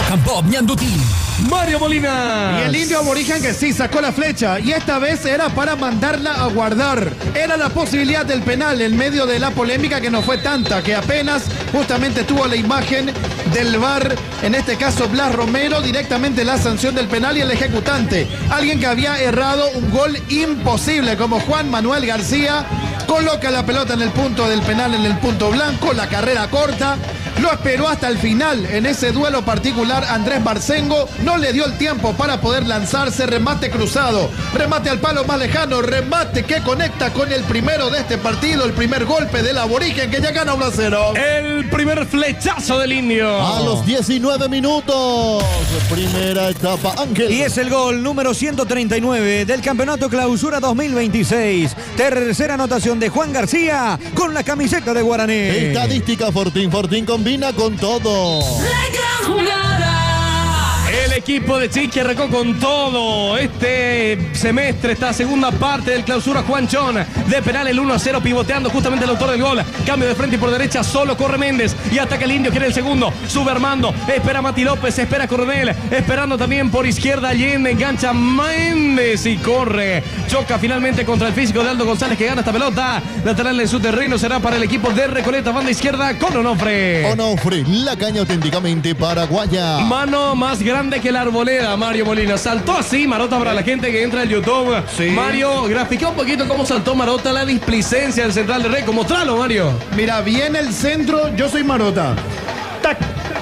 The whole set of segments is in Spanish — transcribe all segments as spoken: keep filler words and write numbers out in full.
Bob Ñanduti, Mario Molina. Y el indio aborigen que sí sacó la flecha. Y esta vez era para mandarla a guardar. Era la posibilidad del penal en medio de la polémica que no fue tanta, que apenas justamente tuvo la imagen del V A R, en este caso Blas Romero, directamente la sanción del penal y el ejecutante. Alguien que había errado un gol imposible como Juan Manuel García. Coloca la pelota en el punto del penal, en el punto blanco, la carrera corta. Lo esperó hasta el final en ese duelo particular Andrés Barcengo. No le dio el tiempo para poder lanzarse. Remate cruzado, remate al palo más lejano, remate que conecta con el primero de este partido. El primer golpe del aborigen que ya gana uno a cero. El primer flechazo del indio. A los diecinueve minutos. Primera etapa, Ángel. Y es el gol número ciento treinta y nueve del Campeonato Clausura dos mil veintiséis. Tercera anotación de Juan García con la camiseta de Guaraní. Estadística Fortín. Fortín combina con todo. El equipo de Chiqui arrancó con todo este semestre, esta segunda parte del Clausura. Juan Chon de penal, el uno a cero, pivoteando justamente el autor del gol. Cambio de frente y por derecha, solo corre Méndez y ataca el indio, quiere el segundo. Sube Armando, espera Mati López, espera Coronel, esperando también por izquierda Allende, engancha Méndez y corre. Choca finalmente contra el físico de Aldo González, que gana esta pelota. Lateral en su terreno será para el equipo de Recoleta, banda izquierda con Onofre. Onofre, la caña auténticamente paraguaya. Mano más grande que la arboleda, Mario Molina. Saltó así Marota para la gente que entra al YouTube. Sí. Mario, grafica un poquito cómo saltó Marota, la displicencia del central de Reco. Mostralo, Mario. Mira, viene el centro, yo soy Marota. Tac.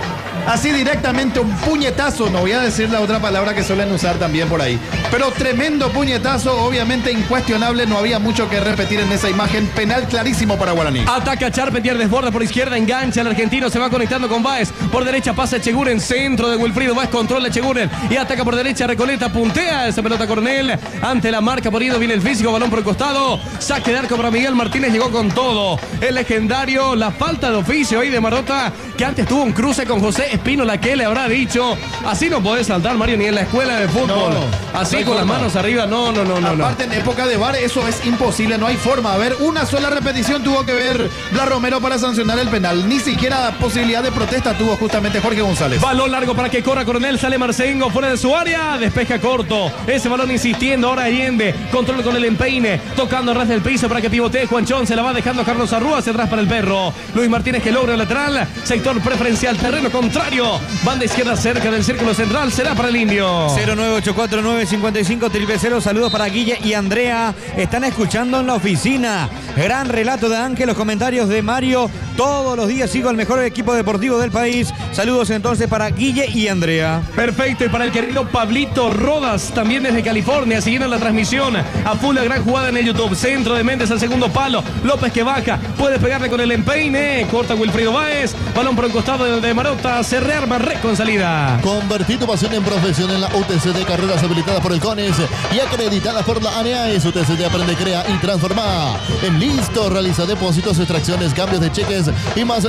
Así directamente un puñetazo, no voy a decir la otra palabra que suelen usar también por ahí. Pero tremendo puñetazo, obviamente incuestionable, no había mucho que repetir en esa imagen. Penal clarísimo para Guaraní. Ataca Charpentier, desborda por izquierda, engancha al argentino, se va conectando con Báez. Por derecha pasa Echeguren, centro de Wilfrido Báez, controla Echeguren y ataca por derecha Recoleta, puntea esa pelota Coronel. Ante la marca por ido viene el físico, balón por el costado. Saque de arco para Miguel Martínez, llegó con todo. El legendario, la falta de oficio ahí de Marota, que antes tuvo un cruce con José Espínola, que le habrá dicho, así no podés saltar, Mario, ni en la escuela de fútbol. No, así no con forma. las manos arriba, no, no, no, no. Aparte no. en época de V A R eso es imposible, no hay forma. A ver, una sola repetición tuvo que ver Blas Romero para sancionar el penal. Ni siquiera posibilidad de protesta tuvo justamente Jorge González. Balón largo para que corra Coronel, sale Marcengo fuera de su área, despeja corto. Ese balón insistiendo, ahora Allende, control con el empeine, tocando ras del piso para que pivotee Juanchón, se la va dejando Carlos Arrúa hacia atrás para el perro. Luis Martínez que logra el lateral, sector preferencial, terreno contrario, banda izquierda cerca del círculo central, será para el indio. cero nueve ocho cuatro nueve cinco cinco cero cero, saludos para Guille y Andrea, están escuchando en la oficina. Gran relato de Ángel, los comentarios de Mario, todos los días sigo el mejor equipo deportivo del país. Saludos entonces para Guille y Andrea. Perfecto, y para el querido Pablito Rodas, también desde California, siguiendo la transmisión a full, la gran jugada en el YouTube. Centro de Méndez al segundo palo, López que baja, puede pegarle con el empeine, corta Wilfrido Báez, balón por el costado de, de Marota, se rearma Reco en salida. Convertí tu pasión en profesión en la U T C de carreras habilitadas por el CONES y acreditadas por la ANEAES. U T C de Aprende, Crea y Transforma. En Listo, realiza depósitos, extracciones, cambios de cheques y más